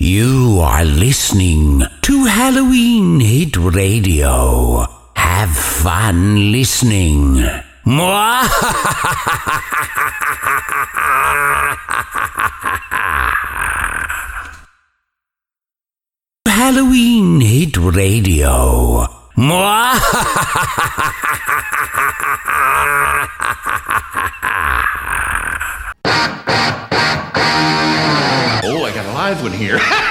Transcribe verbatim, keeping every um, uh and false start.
You are listening to Halloween Hit Radio. Have fun listening. Halloween Hit Radio. Oh, I got a live one here.